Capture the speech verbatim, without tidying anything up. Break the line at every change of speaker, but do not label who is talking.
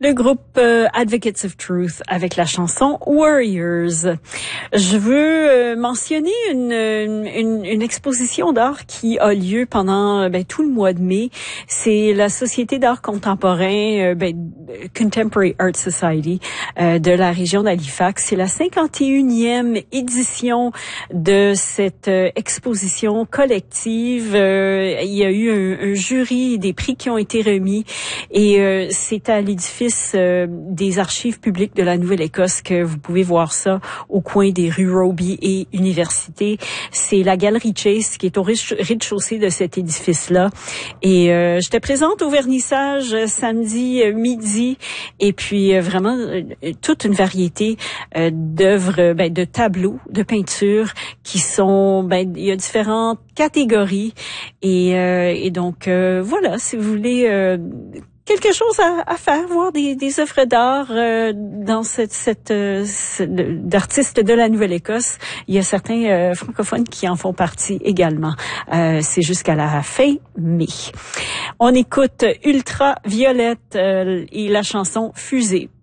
Le groupe euh, Advocates of Truth avec la chanson Warriors. Je veux euh, mentionner une, une, une exposition d'art qui a lieu pendant ben, tout le mois de mai. C'est la Société d'art contemporain, euh, ben, Contemporary Art Society euh, de la région d'Halifax. C'est la cinquante et unième édition de cette euh, exposition collective. Euh, il y a eu un, un jury, des prix qui ont été remis et euh, c'est à l'édifice Euh, des archives publiques de la Nouvelle-Écosse que vous pouvez voir ça au coin des rues Roby et Université. C'est la Galerie Chase qui est au rez-de-chaussée de cet édifice-là. Et euh, je te présente au vernissage euh, samedi euh, midi et puis euh, vraiment euh, toute une variété euh, d'œuvres, ben, de tableaux, de peintures qui sont, ben, il y a différentes catégories et, euh, et donc euh, voilà, si vous voulez euh, quelque chose à, à faire, voir des, des œuvres d'art euh, dans cette, cette, euh, cette d'artistes de la Nouvelle-Écosse. Il y a certains euh, francophones qui en font partie également. Euh, c'est jusqu'à la fin mai. On écoute Ultraviolette euh, et la chanson Fusée.